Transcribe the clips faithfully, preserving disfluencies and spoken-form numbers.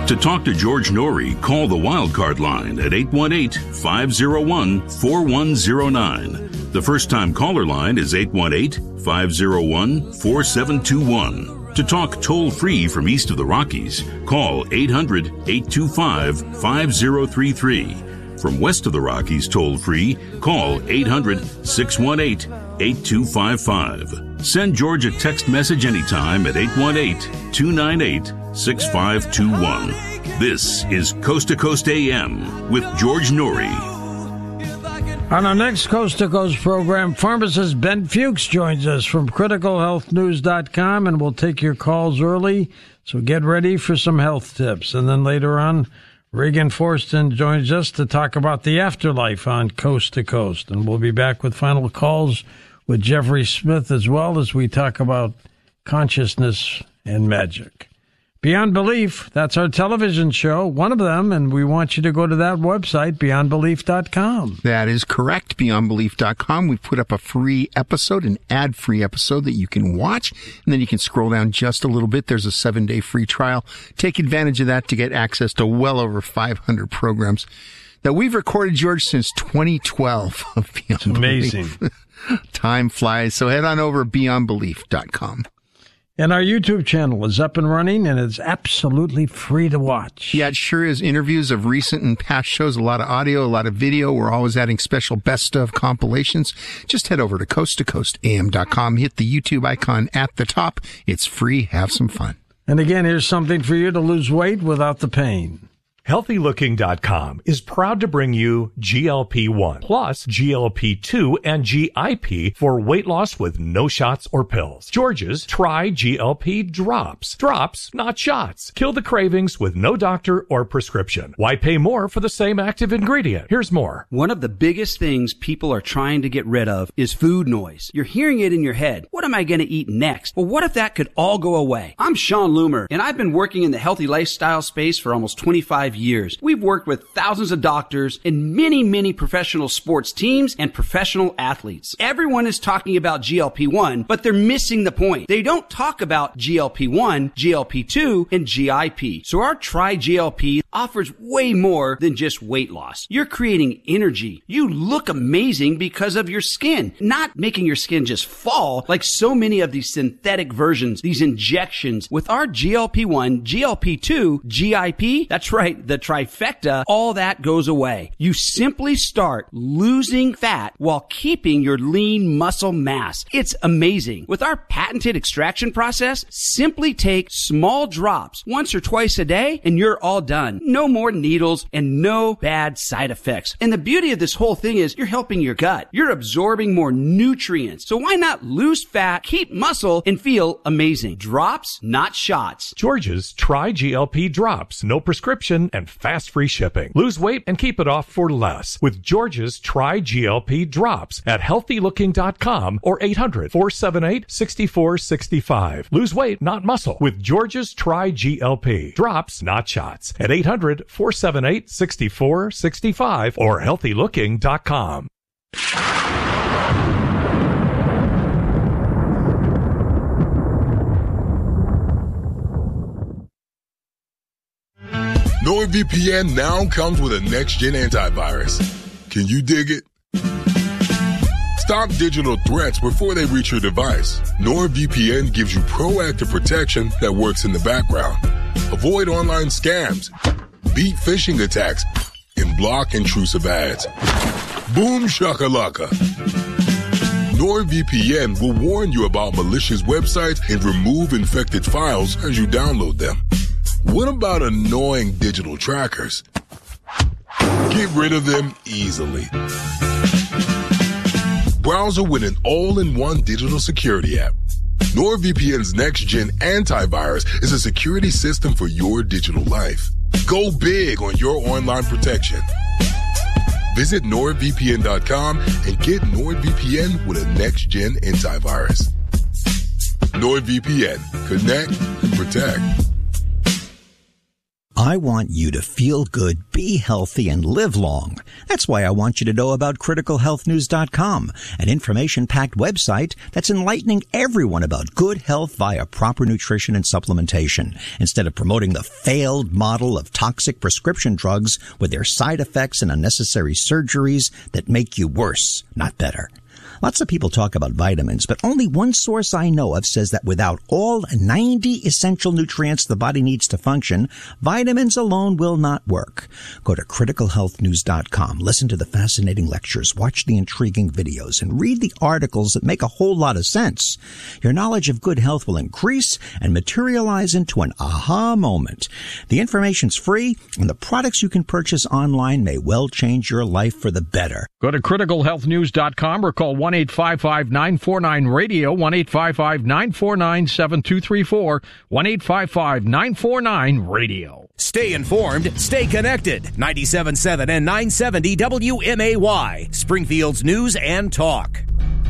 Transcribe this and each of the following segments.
To talk to George Noory, call the Wildcard line at eight one eight, five oh one, four one oh nine. The first-time caller line is eight one eight, five oh one, four seven two one. To talk toll-free from east of the Rockies, call eight hundred, eight two five, five oh three three. From west of the Rockies toll-free, call eight hundred, six one eight, eight two five five. Send George a text message anytime at eight one eight, two nine eight, six five two one. This is Coast to Coast A M with George Noory. On our next Coast to Coast program, pharmacist Ben Fuchs joins us from critical health news dot com, and we'll take your calls early, so get ready for some health tips. And then later on, Regan Forston joins us to talk about the afterlife on Coast to Coast. And we'll be back with final calls with Jeffrey Smith as well as we talk about consciousness and magic. Beyond Belief, that's our television show, one of them, and we want you to go to that website, beyond belief dot com. That is correct, beyond belief dot com. We've put up a free episode, an ad-free episode that you can watch, and then you can scroll down just a little bit. There's a seven-day free trial. Take advantage of that to get access to well over five hundred programs that we've recorded, George, since twenty twelve. It's amazing. Time flies, so head on over to beyond belief dot com. And our YouTube channel is up and running, and it's absolutely free to watch. Yeah, it sure is. Interviews of recent and past shows, a lot of audio, a lot of video. We're always adding special best of compilations. Just head over to coast to coast A M dot com. Hit the YouTube icon at the top. It's free. Have some fun. And again, here's something for you to lose weight without the pain. healthy looking dot com is proud to bring you G L P one plus G L P two and G I P for weight loss with no shots or pills. George's Try G L P Drops. Drops, not shots. Kill the cravings with no doctor or prescription. Why pay more for the same active ingredient? Here's more. One of the biggest things people are trying to get rid of is food noise. You're hearing it in your head. What am I going to eat next? Well, what if that could all go away? I'm Sean Loomer, and I've been working in the healthy lifestyle space for almost twenty-five years. We've worked with thousands of doctors and many, many professional sports teams and professional athletes. Everyone is talking about G L P one, but they're missing the point. They don't talk about G L P one, G L P two, and G I P. So our Try G L P offers way more than just weight loss. You're creating energy. You look amazing because of your skin, not making your skin just fall like so many of these synthetic versions, these injections. With our G L P one, G L P two, G I P, that's right, the trifecta, all that goes away. You simply start losing fat while keeping your lean muscle mass. It's amazing. With our patented extraction process, simply take small drops once or twice a day and you're all done. No more needles and no bad side effects. And the beauty of this whole thing is you're helping your gut. You're absorbing more nutrients. So why not lose fat, keep muscle, and feel amazing? Drops, not shots. George's Try G L P Drops. No prescription and fast free shipping. Lose weight and keep it off for less with George's Try G L P Drops at healthy looking dot com or eight hundred, four seven eight, six four six five. Lose weight, not muscle with George's Try G L P. Drops, not shots at eight hundred, four seven eight, six four six five or healthy looking dot com. NordVPN now comes with a next-gen antivirus. Can you dig it? Stop digital threats before they reach your device. NordVPN gives you proactive protection that works in the background. Avoid online scams, beat phishing attacks, and block intrusive ads. Boom shakalaka. NordVPN will warn you about malicious websites and remove infected files as you download them. What about annoying digital trackers? Get rid of them easily. Browser with an all-in-one digital security app. NordVPN's next-gen antivirus is a security system for your digital life. Go big on your online protection. Visit nord V P N dot com and get NordVPN with a next-gen antivirus. NordVPN. Connect and protect. I want you to feel good, be healthy, and live long. That's why I want you to know about critical health news dot com, an information-packed website that's enlightening everyone about good health via proper nutrition and supplementation, instead of promoting the failed model of toxic prescription drugs with their side effects and unnecessary surgeries that make you worse, not better. Lots of people talk about vitamins, but only one source I know of says that without all ninety essential nutrients the body needs to function, vitamins alone will not work. Go to critical health news dot com, listen to the fascinating lectures, watch the intriguing videos, and read the articles that make a whole lot of sense. Your knowledge of good health will increase and materialize into an aha moment. The information's free, and the products you can purchase online may well change your life for the better. Go to critical health news dot com or call one eight five five nine four nine radio, one eight five five nine four nine seven two three four, one eight five five nine four nine radio. Stay informed, stay connected. ninety-seven point seven and nine seventy W M A Y, Springfield's news and talk.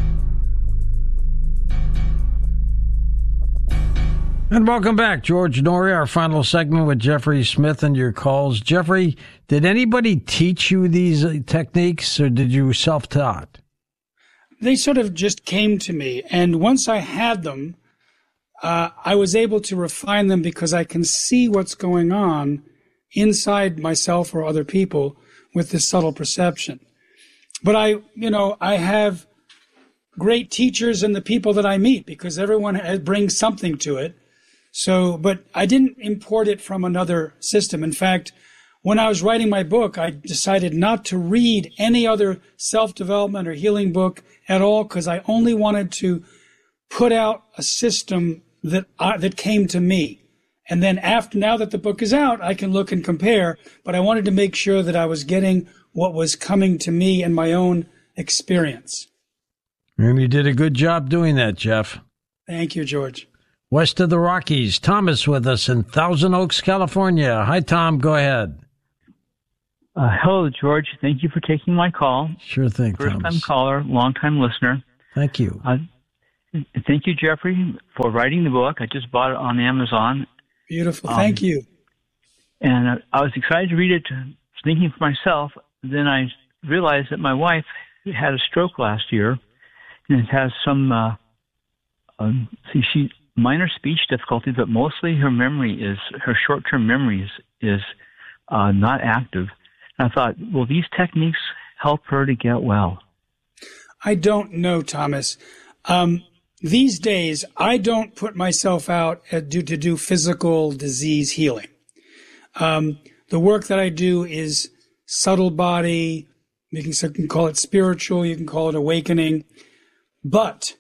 And welcome back, George Noory, our final segment with Jeffrey Smith and your calls. Jeffrey, did anybody teach you these techniques, or did you self-taught? They sort of just came to me, and once I had them, uh, I was able to refine them because I can see what's going on inside myself or other people with this subtle perception. But I, you know, I have great teachers in the people that I meet because everyone has, brings something to it. So, but I didn't import it from another system. In fact, when I was writing my book, I decided not to read any other self-development or healing book at all because I only wanted to put out a system that I, that came to me. And then after, now that the book is out, I can look and compare, but I wanted to make sure that I was getting what was coming to me in my own experience. And you did a good job doing that, Jeff. Thank you, George. West of the Rockies, Thomas with us in Thousand Oaks, California. Hi, Tom. Go ahead. Uh, hello, George. Thank you for taking my call. Sure thing, First-time Thomas. caller, long-time listener. Thank you. Uh, thank you, Jeffrey, for writing the book. I just bought it on Amazon. Beautiful. Um, Thank you. And uh, I was excited to read it, thinking for myself. Then I realized that my wife had a stroke last year, and it has some, uh, um, see, she minor speech difficulty, but mostly her memory is, her short-term memory is, is uh, not active. And I thought, will these techniques help her to get well? I don't know, Thomas. Um, these days, I don't put myself out to do, to do physical disease healing. Um, the work that I do is subtle body. You can, you can call it spiritual. You can call it awakening. But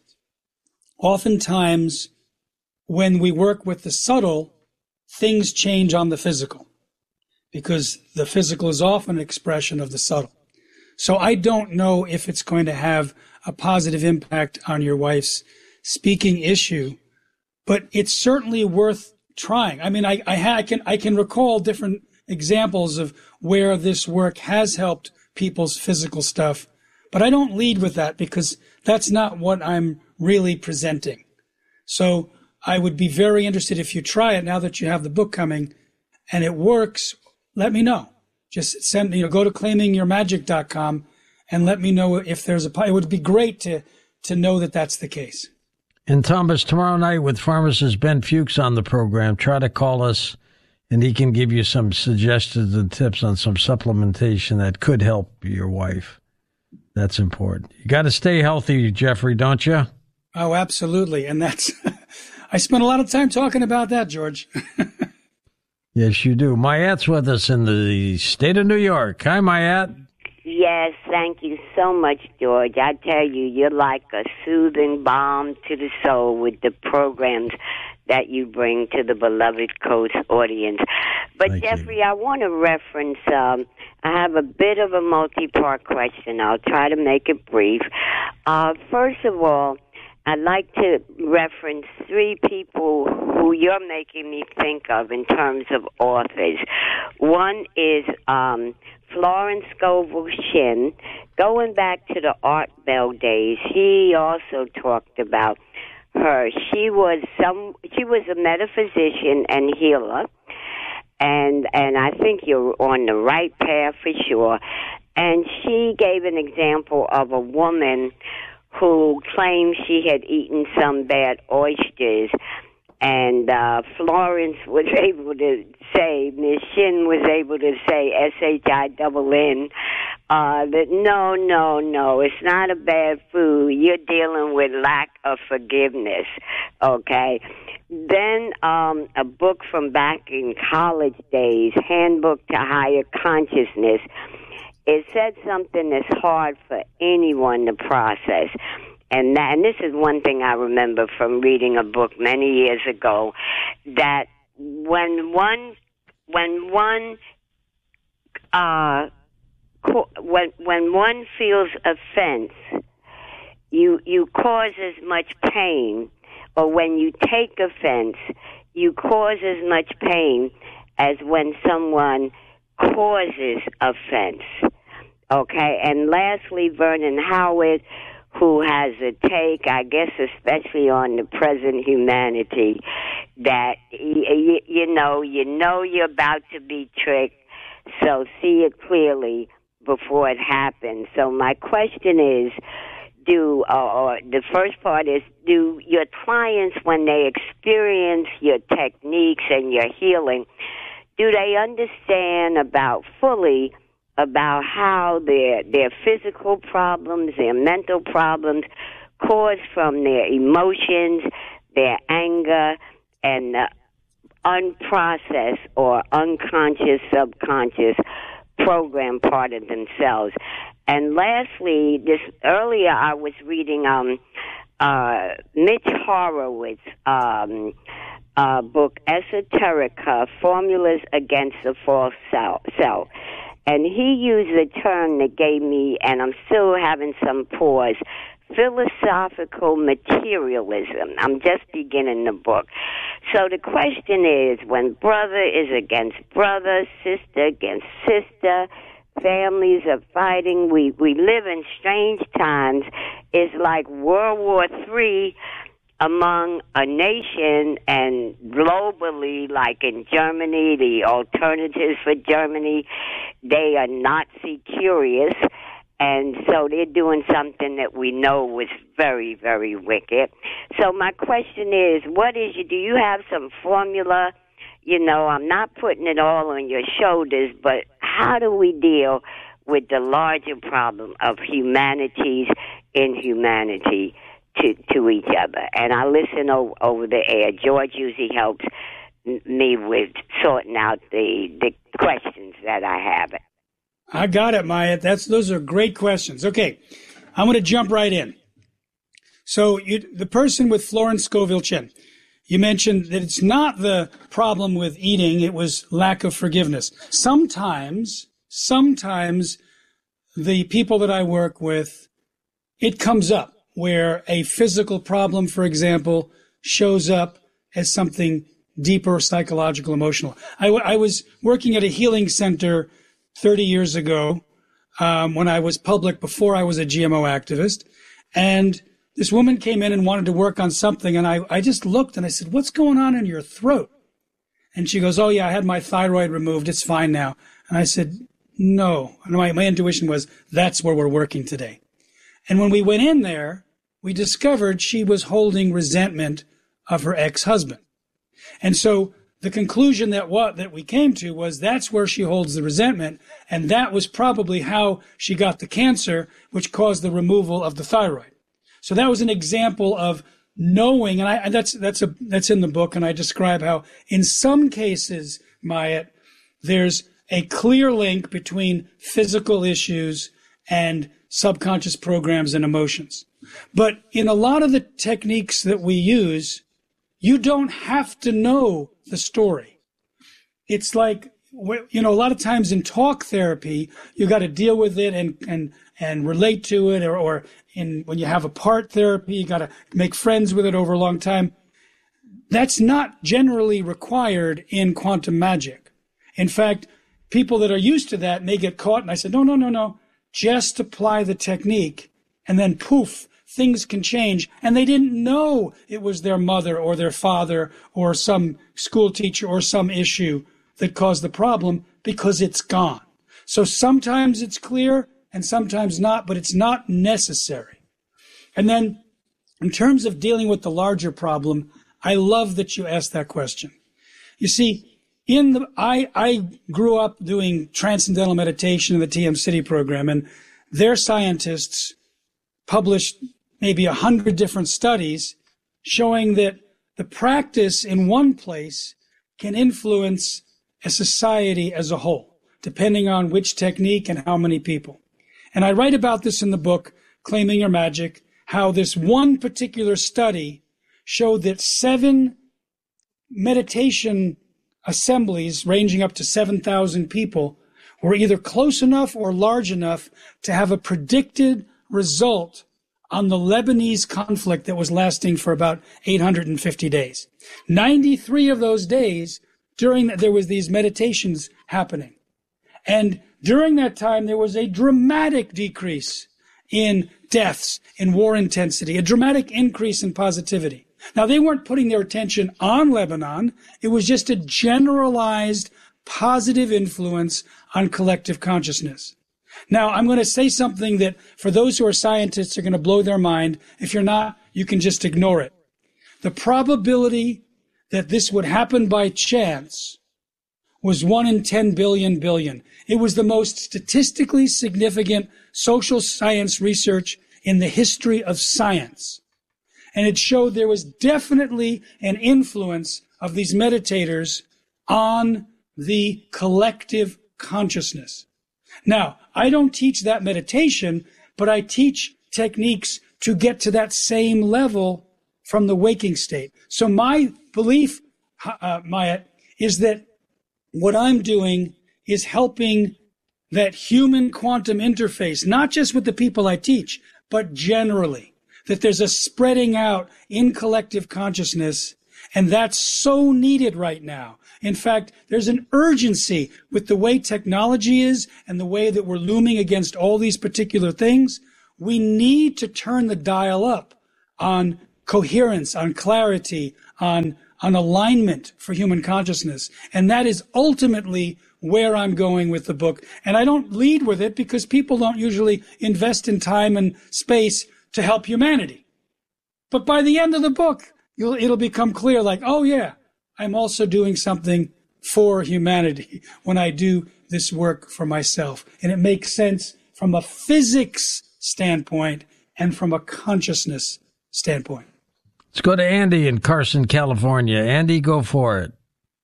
oftentimes, when we work with the subtle, things change on the physical because the physical is often an expression of the subtle. So I don't know if it's going to have a positive impact on your wife's speaking issue, but it's certainly worth trying. I mean, I, I, ha- I can I can recall different examples of where this work has helped people's physical stuff, but I don't lead with that because that's not what I'm really presenting. So I would be very interested if you try it now that you have the book coming and it works. Let me know. Just send, you know, go to claiming your magic dot com and let me know if there's a, it would be great to, to know that that's the case. And Thomas, tomorrow night with pharmacist Ben Fuchs on the program, try to call us and he can give you some suggestions and tips on some supplementation that could help your wife. That's important. You got to stay healthy, Jeffrey, don't you? Oh, absolutely. And that's, I spent a lot of time talking about that, George. Yes, you do. Mayatte's with us in the state of New York. Hi, Mayette. Yes, thank you so much, George. I tell you, you're like a soothing balm to the soul with the programs that you bring to the Beloved Coast audience. But, Thank Jeffrey, you. I want to reference, um, I have a bit of a multi-part question. I'll try to make it brief. Uh, first of all, I'd like to reference three people who you're making me think of in terms of authors. One is um, Florence Scovel Shinn. Going back to the Art Bell days, she also talked about her. She was some. She was a metaphysician and healer, and and I think you're on the right path for sure. And she gave an example of a woman who claimed she had eaten some bad oysters, and uh, Florence was able to say, Miss Shin was able to say, S H I double N, uh, that no, no, no, it's not a bad food. You're dealing with lack of forgiveness, okay? Then um, a book from back in college days, Handbook to Higher Consciousness, it said something that's hard for anyone to process. And that, and this is one thing I remember from reading a book many years ago, that when one, when one, uh, when when one feels offense, you you cause as much pain, or when you take offense, you cause as much pain as when someone causes offense. Okay, and lastly, Vernon Howard, who has a take, I guess, especially on the present humanity, that, you, you know, you know you're about to be tricked, so see it clearly before it happens. So my question is, do, uh, or the first part is, do your clients, when they experience your techniques and your healing, do they understand about fully about how their their physical problems, their mental problems, caused from their emotions, their anger, and the unprocessed or unconscious, subconscious program part of themselves? And lastly, this earlier I was reading um, uh, Mitch Horowitz' um, uh, book, Esoterica, Formulas Against the False Self. And he used a term that gave me, and I'm still having some pause, philosophical materialism. I'm just beginning the book. So the question is, when brother is against brother, sister against sister, families are fighting, we, we live in strange times. It's like World War Three among a nation, and globally, like in Germany, the Alternatives for Germany, they are Nazi curious, and so they're doing something that we know was very, very wicked. So my question is, what is you, do you have some formula? You know, I'm not putting it all on your shoulders, but how do we deal with the larger problem of humanity's inhumanity to, to each other? And I listen over, over the air. George usually helps me with sorting out the, the questions that I have. I got it, Maya. That's those are great questions. Okay, I'm going to jump right in. So you, the person with Florence Scovel Chin, you mentioned that it's not the problem with eating, it was lack of forgiveness. Sometimes, sometimes the people that I work with, it comes up where a physical problem, for example, shows up as something deeper, psychological, emotional. I, w- I was working at a healing center thirty years ago um, when I was public, before I was a G M O activist, and this woman came in and wanted to work on something, and I, I just looked and I said, what's going on in your throat? And she goes, oh, yeah, I had my thyroid removed. It's fine now. And I said, no. And my, my intuition was, that's where we're working today. And when we went in there, we discovered she was holding resentment of her ex-husband. And so the conclusion that what that we came to was that's where she holds the resentment, and that was probably how she got the cancer, which caused the removal of the thyroid. So that was an example of knowing, and, I, and that's that's a that's in the book, and I describe how in some cases, Maya, there's a clear link between physical issues and subconscious programs and emotions. But in a lot of the techniques that we use, you don't have to know the story. It's like, you know, a lot of times in talk therapy, you got to deal with it and, and, and relate to it, or, or in, when you have a part therapy, you got to make friends with it over a long time. That's not generally required in quantum magic. In fact, people that are used to that may get caught, and I said, no, no, no, no, just apply the technique, and then poof, things can change, and they didn't know it was their mother or their father or some school teacher or some issue that caused the problem because it's gone. So sometimes it's clear and sometimes not, but it's not necessary. And then in terms of dealing with the larger problem, I love that you asked that question. You see, in the, I, I grew up doing transcendental meditation in the T M City program, and their scientists published maybe a hundred different studies showing that the practice in one place can influence a society as a whole, depending on which technique and how many people. And I write about this in the book, Claiming Your Magic, how this one particular study showed that seven meditation assemblies ranging up to seven thousand people were either close enough or large enough to have a predicted result on the Lebanese conflict that was lasting for about eight hundred fifty days. ninety-three of those days, during that, there was these meditations happening. And during that time, there was a dramatic decrease in deaths, in war intensity, a dramatic increase in positivity. Now, they weren't putting their attention on Lebanon. It was just a generalized positive influence on collective consciousness. Now, I'm going to say something that for those who are scientists are going to blow their mind. If you're not, you can just ignore it. The probability that this would happen by chance was one in ten billion billion. It was the most statistically significant social science research in the history of science. And it showed there was definitely an influence of these meditators on the collective consciousness. Now, I don't teach that meditation, but I teach techniques to get to that same level from the waking state. So my belief, uh, Maya, is that what I'm doing is helping that human quantum interface, not just with the people I teach, but generally, that there's a spreading out in collective consciousness, and that's so needed right now. In fact, there's an urgency with the way technology is and the way that we're looming against all these particular things. We need to turn the dial up on coherence, on clarity, on, on alignment for human consciousness. And that is ultimately where I'm going with the book. And I don't lead with it because people don't usually invest in time and space to help humanity. But by the end of the book, you'll, it'll become clear, like, oh yeah, I'm also doing something for humanity when I do this work for myself. And it makes sense from a physics standpoint and from a consciousness standpoint. Let's go to Andy in Carson, California. Andy, go for it.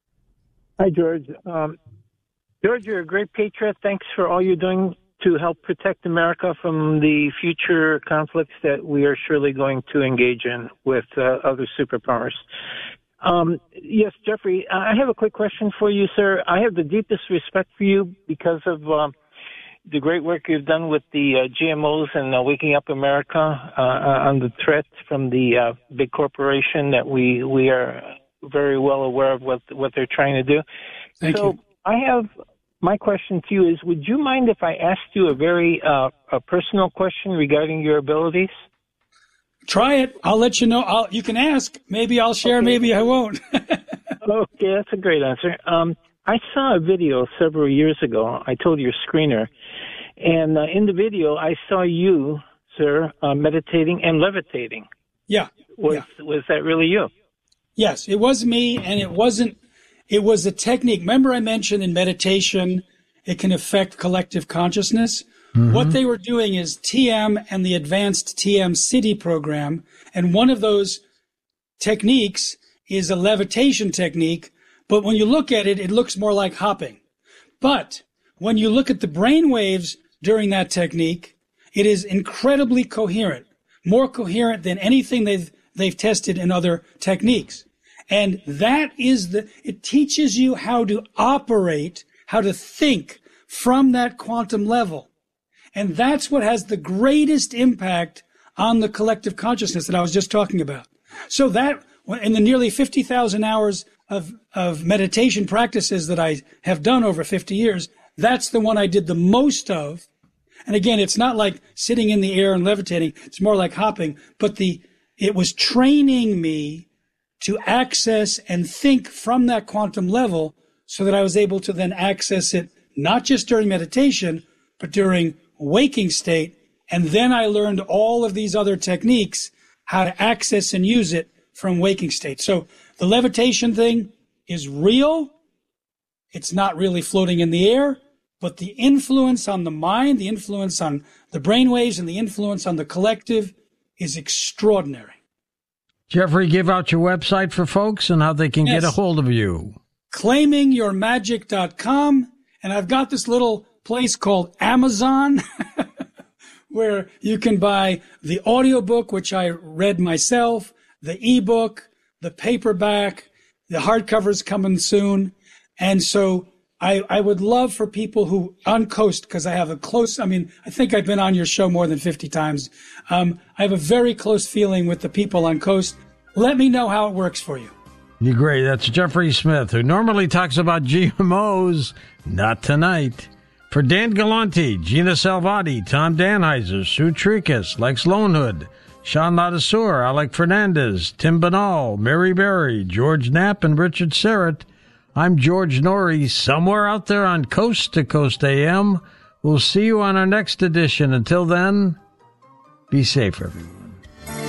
Hi, George. Um, George, you're a great patriot. Thanks for all you're doing to help protect America from the future conflicts that we are surely going to engage in with uh, other superpowers. Um, yes, Jeffrey, I have a quick question for you, sir. I have the deepest respect for you because of uh, the great work you've done with the uh, G M Os and uh, Waking Up America uh, on the threat from the uh, big corporation that we we are very well aware of what what they're trying to do. Thank so you. I have my question to you is: would you mind if I asked you a very uh, a personal question regarding your abilities? Try it. I'll let you know. I'll, you can ask. Maybe I'll share. Okay. Maybe I won't. Okay, that's a great answer. Um, I saw a video several years ago. I told your screener. And uh, in the video, I saw you, sir, uh, meditating and levitating. Yeah. Was yeah. was that really you? Yes, it was me, and it wasn't, it was a technique. Remember I mentioned in meditation, it can affect collective consciousness? Mm-hmm. What they were doing is T M and the advanced T M City program, and one of those techniques is a levitation technique, but when you look at it, it looks more like hopping. But when you look at the brain waves during that technique, it is incredibly coherent, more coherent than anything they've they've tested in other techniques. And that is the, it teaches you how to operate, how to think from that quantum level. And that's what has the greatest impact on the collective consciousness that I was just talking about. So that, in the nearly fifty thousand hours of, of meditation practices that I have done over fifty years, that's the one I did the most of. And again, it's not like sitting in the air and levitating. It's more like hopping. But the, it was training me to access and think from that quantum level so that I was able to then access it not just during meditation, but during waking state. And then I learned all of these other techniques, how to access and use it from waking state. So the levitation thing is real. It's not really floating in the air, but the influence on the mind, the influence on the brainwaves, and the influence on the collective is extraordinary. Jeffrey, give out your website for folks and how they can Yes. get a hold of you. claiming your magic dot com. And I've got this little place called Amazon where you can buy the audiobook, which I read myself, the ebook, the paperback, the hardcover's coming soon. And so I, I would love for people who on Coast, because I have a close, I mean, I think I've been on your show more than fifty times. Um, I have a very close feeling with the people on Coast. Let me know how it works for you. You're great. That's Jeffrey Smith, who normally talks about G M Os. Not tonight. For Dan Galante, Gina Salvati, Tom Danheiser, Sue Tricus, Lex Lonehood, Sean Ladassour, Alec Fernandez, Tim Banal, Mary Berry, George Knapp, and Richard Serrett, I'm George Norrie, somewhere out there on Coast to Coast A M. We'll see you on our next edition. Until then, be safe, everyone.